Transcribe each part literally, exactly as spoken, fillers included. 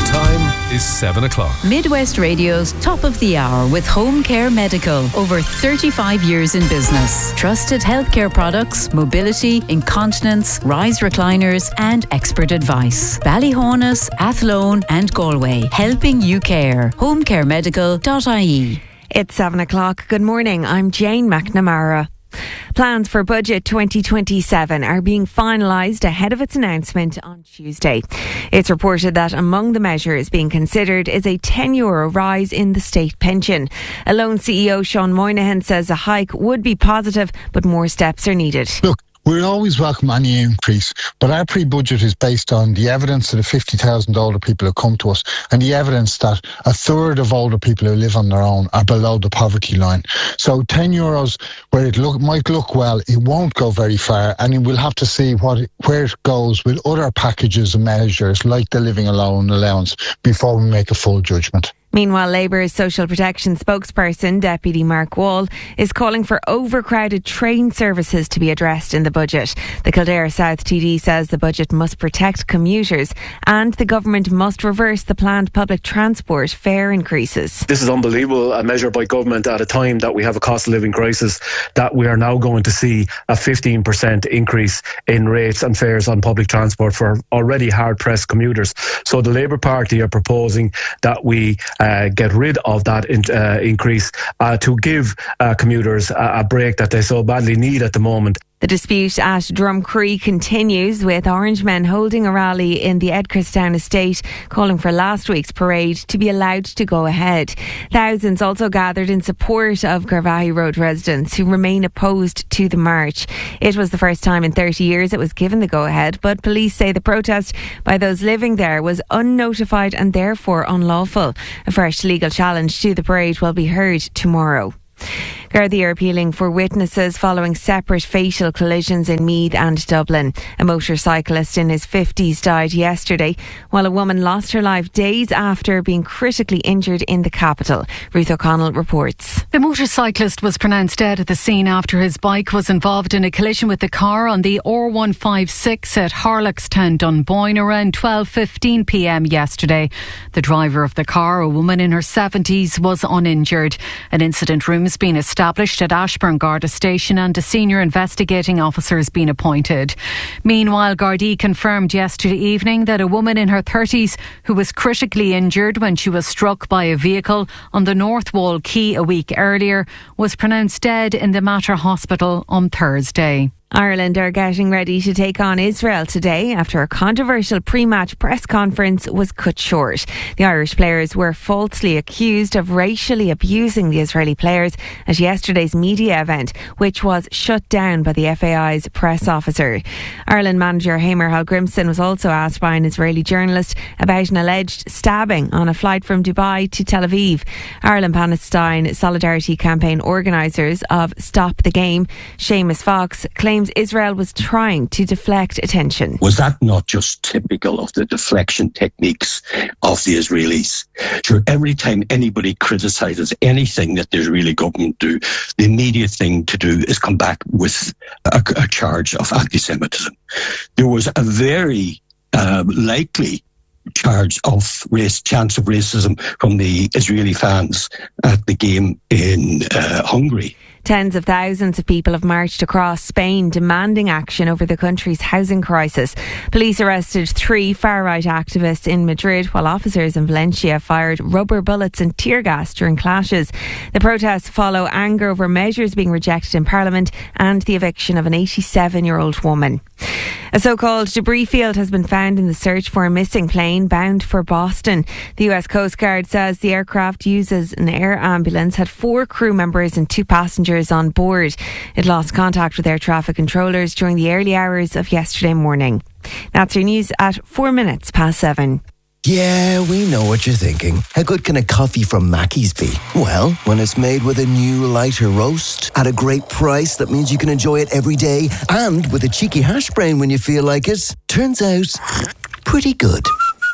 time is seven o'clock. Midwest Radio's Top of the Hour with Home Care Medical. Over thirty-five years in business. Trusted healthcare products, mobility, incontinence, rise recliners and expert advice. Ballyhonus, Athlone and Galway. Helping you care. home care medical dot I E. It's seven o'clock. Good morning. I'm Jane McNamara. Plans for Budget twenty twenty-seven are being finalised ahead of its announcement on Tuesday. It's reported that among the measures being considered is a ten euro rise in the state pension. Alone C E O Sean Moynihan says a hike would be positive, but more steps are needed. Look, we always welcome any increase, but our pre-budget is based on the evidence that the fifty thousand older people who come to us and the evidence that a third of older people who live on their own are below the poverty line. So ten euros, where it look, might look well, it won't go very far, and we'll have to see what it, where it goes with other packages and measures like the living alone allowance before we make a full judgment. Meanwhile, Labour's social protection spokesperson, Deputy Mark Wall, is calling for overcrowded train services to be addressed in the budget. The Kildare South T D says the budget must protect commuters and the government must reverse the planned public transport fare increases. This is unbelievable, a measure by government at a time that we have a cost of living crisis, that we are now going to see a fifteen percent increase in rates and fares on public transport for already hard-pressed commuters. So the Labour Party are proposing that we Uh, get rid of that in, uh, increase uh, to give uh, commuters a, a break that they so badly need at the moment. The dispute at Drumcree continues, with Orangemen holding a rally in the Edgarstown estate calling for last week's parade to be allowed to go ahead. Thousands also gathered in support of Garvaghey Road residents who remain opposed to the march. It was the first time in thirty years it was given the go-ahead, but police say the protest by those living there was unnotified and therefore unlawful. A fresh legal challenge to the parade will be heard tomorrow. Gardaí are appealing for witnesses following separate fatal collisions in Meath and Dublin. A motorcyclist in his fifties died yesterday, while a woman lost her life days after being critically injured in the capital. Ruth O'Connell reports. The motorcyclist was pronounced dead at the scene after his bike was involved in a collision with the car on the R one fifty-six at Harlockstown, Dunboyne, around twelve fifteen p m yesterday. The driver of the car, a woman in her seventies, was uninjured. An incident room has been established at Ashbourne Garda Station and a senior investigating officer has been appointed. Meanwhile, Gardaí confirmed yesterday evening that a woman in her thirties who was critically injured when she was struck by a vehicle on the North Wall Quay a week earlier was pronounced dead in the Mater Hospital on Thursday. Ireland are getting ready to take on Israel today after a controversial pre-match press conference was cut short. The Irish players were falsely accused of racially abusing the Israeli players at yesterday's media event, which was shut down by the F A I's press officer. Ireland manager Hamer Hallgrimsson was also asked by an Israeli journalist about an alleged stabbing on a flight from Dubai to Tel Aviv. Ireland-Palestine Solidarity Campaign organisers of Stop the Game, Seamus Fox, claims Israel was trying to deflect attention. Was that not just typical of the deflection techniques of the Israelis? Sure, every time anybody criticises anything that the Israeli government do, the immediate thing to do is come back with a, a charge of anti-Semitism. There was a very uh, likely charge of race, chance of racism from the Israeli fans at the game in uh, Hungary. Tens of thousands of people have marched across Spain demanding action over the country's housing crisis. Police arrested three far-right activists in Madrid, while officers in Valencia fired rubber bullets and tear gas during clashes. The protests follow anger over measures being rejected in Parliament and the eviction of an eighty-seven-year-old woman. A so-called debris field has been found in the search for a missing plane bound for Boston. The U S Coast Guard says the aircraft uses an air ambulance had four crew members and two passengers on board. It lost contact with air traffic controllers during the early hours of yesterday morning. That's your news at four minutes past seven. Yeah, we know what you're thinking. How good can a coffee from Mackey's be? Well, when it's made with a new lighter roast at a great price that means you can enjoy it every day, and with a cheeky hash brown when you feel like it, turns out pretty good.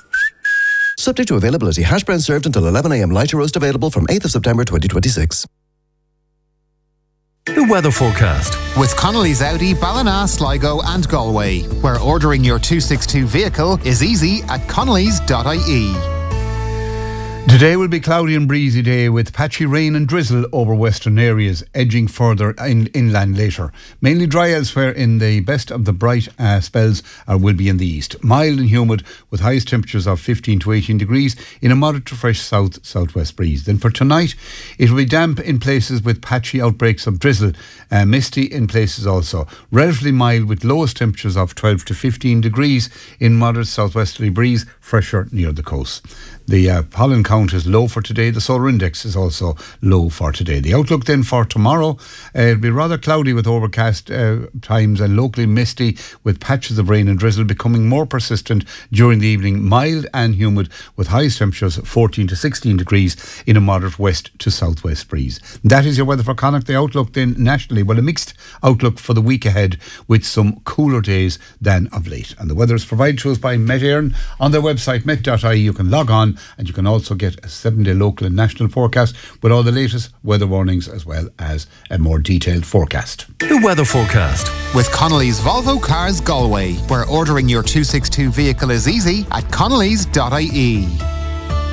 Subject to availability. Hash brown served until eleven a m. Lighter roast available from eighth of September twenty twenty-six. The weather forecast with Connolly's Audi, Ballina, Sligo and Galway, where ordering your two sixty-two vehicle is easy at connellys dot I E. Today will be cloudy and breezy day with patchy rain and drizzle over western areas, edging further in, inland later. Mainly dry elsewhere in the best of the bright uh, spells uh, will be in the east. Mild and humid with highest temperatures of fifteen to eighteen degrees in a moderate to fresh south-southwest breeze. Then for tonight, it will be damp in places with patchy outbreaks of drizzle, uh, misty in places also. Relatively mild with lowest temperatures of twelve to fifteen degrees in moderate southwesterly breeze, fresher near the coast. The uh, pollen count is low for today. The solar index is also low for today. The outlook then for tomorrow, uh, it'll be rather cloudy with overcast uh, times and locally misty with patches of rain and drizzle becoming more persistent during the evening. Mild and humid with highest temperatures fourteen to sixteen degrees in a moderate west to southwest breeze. That is your weather for Connacht. The outlook then nationally, well, a mixed outlook for the week ahead with some cooler days than of late. And the weather is provided to us by Met Éireann on their website met dot I E. You can log on and you can also get a seven-day local and national forecast with all the latest weather warnings as well as a more detailed forecast. The weather forecast with Connolly's Volvo Cars Galway, where ordering your two sixty-two vehicle is easy at connellys dot I E.